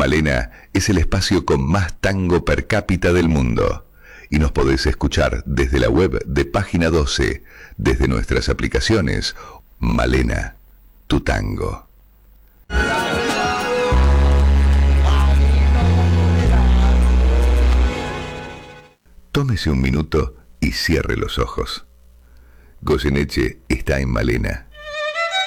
Malena es el espacio con más tango per cápita del mundo. Y nos podés escuchar desde la web de Página 12, desde nuestras aplicaciones. Malena, tu tango. Tómese un minuto y cierre los ojos. Goyeneche está en Malena.